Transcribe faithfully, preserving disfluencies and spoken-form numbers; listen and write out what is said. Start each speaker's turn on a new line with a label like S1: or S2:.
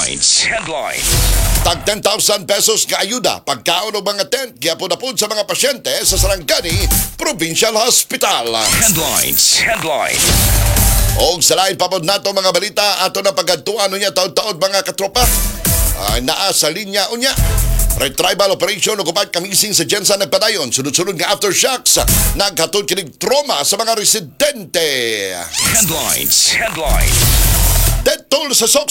S1: Headlines. Headlines.
S2: Tag ten thousand pesos ka ayuda pagkaon og mga tent gyapon na pud sa mga pasyente sa Sarangani Provincial Hospital.
S1: Headlines. Headlines.
S2: Og sa lain pa pod nato mga balita ato na pagadtuan unya taud-taud mga katropa. Ay naa sa linya unya. Retrieval operation ug upat kamising sa Jensen nagpadayon sunod-sunod nga aftershocks naghatod kinig trauma sa mga residente.
S1: Headlines. Headlines.
S2: Dead toll sa Sox